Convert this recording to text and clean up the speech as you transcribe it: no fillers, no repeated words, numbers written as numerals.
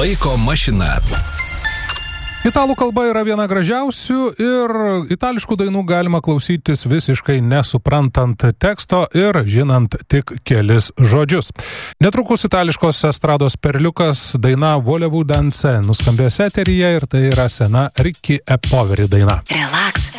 Laiko mašina. Italų kalba yra viena gražiausių ir itališkų dainų galima klausytis visiškai nesuprantant teksto ir žinant tik kelis žodžius. Netrukus itališkos estrados perliukas daina Volevo Dance nuskambės eteryje ir tai yra sena Ricky e Poveri daina. Relax.